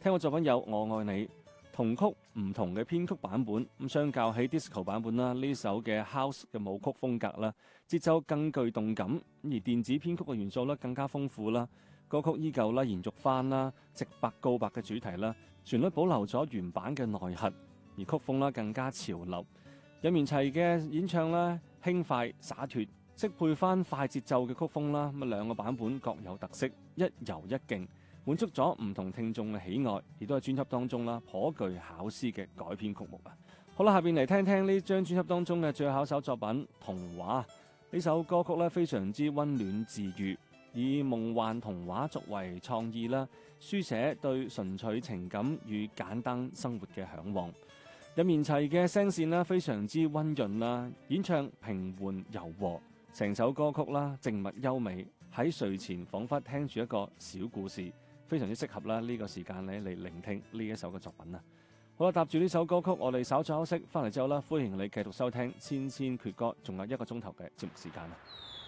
聽過作品有《我愛你》，同曲唔同嘅編曲版本，咁相較起 disco 版本啦，呢首嘅 house 嘅舞曲風格啦，節奏更具動感，而電子編曲嘅元素咧更加豐富啦。歌曲依舊啦，延續翻啦直白告白嘅主題啦，旋律保留咗原版嘅內核，而曲風啦更加潮流。任賢齊嘅演唱啦，輕快灑脫，適配翻快節奏嘅曲風啦。咁兩個版本各有特色，一柔一勁，滿足咗唔同聽眾嘅喜愛，亦都係專輯當中啦頗具巧思嘅改編曲目啊。好啦，下邊嚟聽聽呢張專輯當中嘅最後一首作品《童話》。呢首歌曲咧非常之溫暖治愈，以夢幻童話作為創意啦，書寫對純粹情感與簡單生活嘅向往。任賢齊嘅聲線啦非常之溫潤啦，演唱平緩柔和，成首歌曲啦靜默優美，喺睡前彷彿聽住一個小故事，非常之適合啦呢個時間咧嚟聆聽呢一首嘅作品啊！好啦，搭住呢首歌曲，我哋稍作休息，翻嚟之後啦，歡迎你繼續收聽千千闕歌，仲有1個鐘頭嘅節目時間啊！